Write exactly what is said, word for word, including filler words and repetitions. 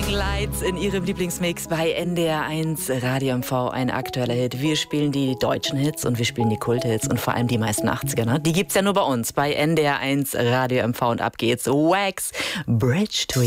Blinding Lights in ihrem Lieblingsmix bei N D R eins Radio M V, ein aktueller Hit. Wir spielen die deutschen Hits und wir spielen die Kulthits und vor allem die meisten achtziger. Ne? Die gibt's ja nur bei uns, bei N D R eins Radio M V und ab geht's. Wax, Bridge to